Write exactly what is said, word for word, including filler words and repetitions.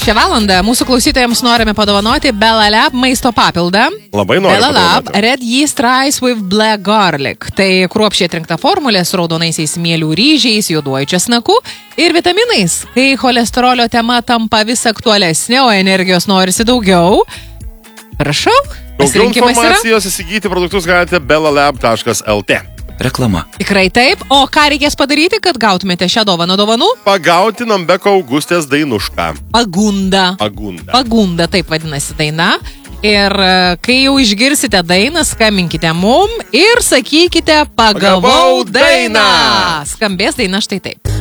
Šią valandą mūsų klausytojams norime padovanoti Belalab maisto papildą. Labai norime Belalab padovanoti. Red Yeast Rice with Black Garlic. Tai kruopščiai atrinkta formulė su raudonaisiais mielių ryžiais, juoduoju česnaku ir vitaminais. Kai cholesterolio tema tampa vis aktualesnė, o energijos norisi daugiau. Prašau, Daugiau pasirinkimas yra. informacijos įsigyti produktus galite belalab taškas lt. Reklama. Tikrai taip. O ką reikės padaryti, kad gautumėte šią dovaną dovanų? Pagauti Nambeko Augustės dainušką. Pagunda. Pagunda. Pagunda, taip vadinasi daina. Ir e, kai jau išgirsite dainą, skambinkite mum ir sakykite pagavau Pagavau dainą. dainą. Skambės daina štai taip.